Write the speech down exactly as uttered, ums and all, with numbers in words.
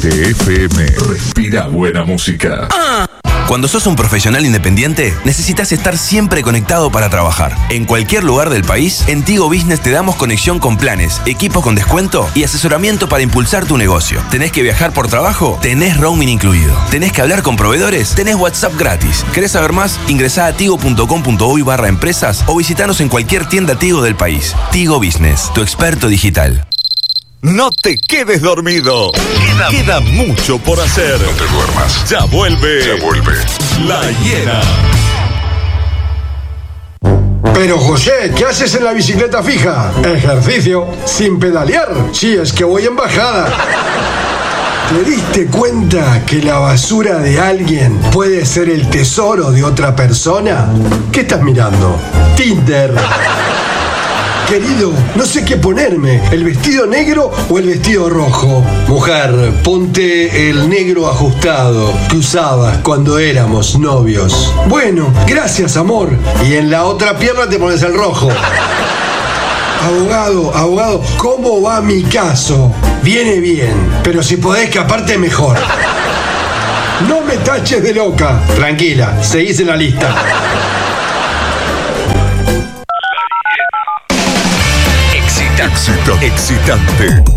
Aire F M. Respira buena música. Ah. Cuando sos un profesional independiente, necesitas estar siempre conectado para trabajar. En cualquier lugar del país, en Tigo Business te damos conexión con planes, equipos con descuento y asesoramiento para impulsar tu negocio. ¿Tenés que viajar por trabajo? Tenés roaming incluido. ¿Tenés que hablar con proveedores? Tenés WhatsApp gratis. ¿Querés saber más? Ingresá a tigo punto com punto uy barra empresas o visitanos en cualquier tienda Tigo del país. Tigo Business, tu experto digital. No te quedes dormido. Queda, Queda mucho por hacer. No te duermas. Ya vuelve. Ya vuelve. La Hiena. Pero José, ¿qué haces en la bicicleta fija? Ejercicio, sin pedalear. Sí, es que voy en bajada. ¿Te diste cuenta que la basura de alguien puede ser el tesoro de otra persona? ¿Qué estás mirando? Tinder. Querido, no sé qué ponerme, ¿el vestido negro o el vestido rojo? Mujer, ponte el negro ajustado que usabas cuando éramos novios. Bueno, gracias, amor. Y en la otra pierna te pones el rojo. Abogado, abogado, ¿cómo va mi caso? Viene bien, pero si podés escaparte mejor. No me taches de loca. Tranquila, seguís en la lista. Excitante. Excitante.